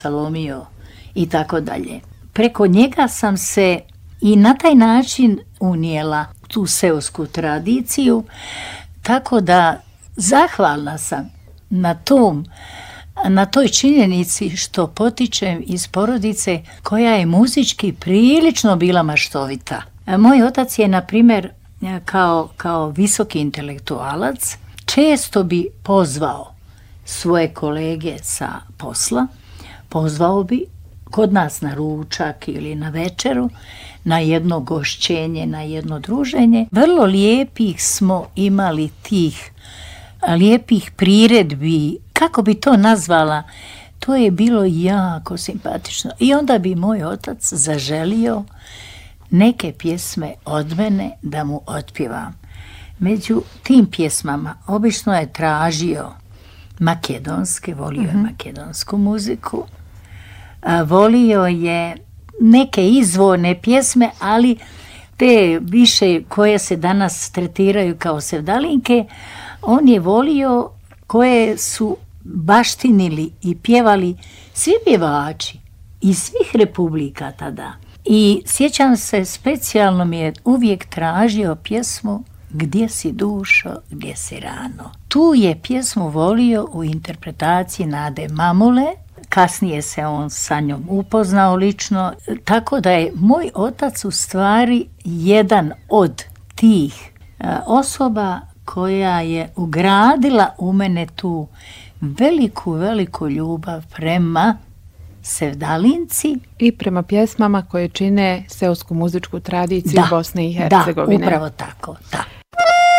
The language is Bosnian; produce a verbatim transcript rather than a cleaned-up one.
Salomio i tako dalje. Preko njega sam se i na taj način unijela tu seosku tradiciju, tako da zahvalna sam na tom, na toj činjenici što potičem iz porodice koja je muzički prilično bila maštovita. Moj otac je, na primjer, kao, kao visoki intelektualac, često bi pozvao svoje kolege sa posla, pozvao bi kod nas na ručak ili na večeru, na jedno gošćenje, na jedno druženje. Vrlo lijepih smo imali tih lijepih priredbi, kako bi to nazvala, to je bilo jako simpatično. I onda bi moj otac zaželio neke pjesme od mene da mu otpjevam. Među tim pjesmama obično je tražio makedonske, volio mm-hmm. je makedonsku muziku, a, volio je neke izvorne pjesme, ali te više koje se danas tretiraju kao sevdalinke, on je volio koje su baštinili i pjevali svi pjevači iz svih republika tada. I sjećam se, specijalno mi je uvijek tražio pjesmu Gdje si dušo, gdje si rano. Tu je pjesmu volio u interpretaciji Nade Mamule. Kasnije se on sa njom upoznao lično, tako da je moj otac u stvari jedan od tih osoba koja je ugradila u mene tu veliku, veliku ljubav prema sevdalinci i prema pjesmama koje čine seosku muzičku tradiciju da, Bosne i Hercegovine. Da, upravo tako, da.